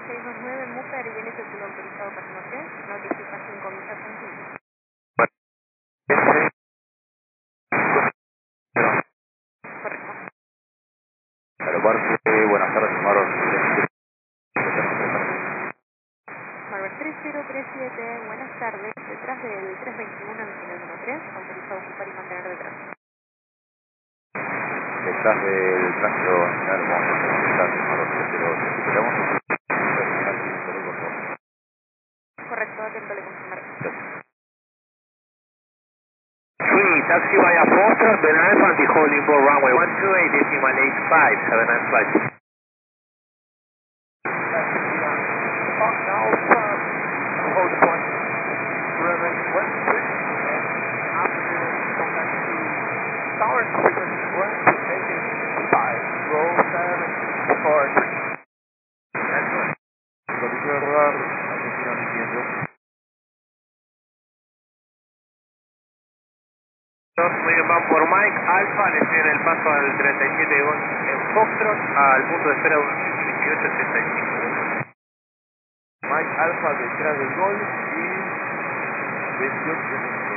629 Mujer y él es el piloto autorizado para norte, notificación comisación 15. Correcto. Aeroparque, buenas tardes, Maror. Marvel 3037, buenas tardes, detrás del 321 en kilómetro 3, autorizado a ocupar y mantener detrás. Detrás del tránsito nacional, vamos a comunicar, Maror, pero esperamos un por favor. Correcto, atento, le confirmaré. Three, taxi via Foster, Ben Alpha, anti-holding for runway 128, decimal 85, have a nice flight. Now, hold point, runway 16, and after contact to tower frequency 128.5, roll 743. Excellent. Condición de rodar, Argentina 1500. Muy bien, van por Mike Alpha, le siguen el paso al 37 en Foxtrot, al punto de espera 28.85. Mike Alfa detrás del gol y 28.